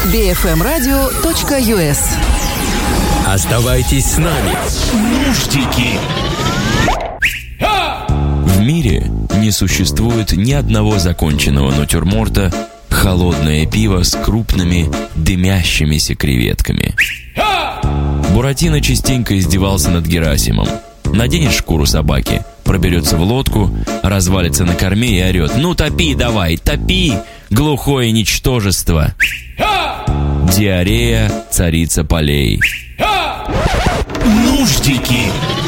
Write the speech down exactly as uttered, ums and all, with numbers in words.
би эф эм радио точка ю эс. Оставайтесь с нами. Нуждики. В мире не существует ни одного законченного натюрморта «Холодное пиво с крупными дымящимися креветками». Буратино частенько издевался над Герасимом. Наденет шкуру собаки, проберется в лодку, развалится на корме и орет: «Ну топи давай, топи, глухое ничтожество!» Диарея — царица полей. Нуждики.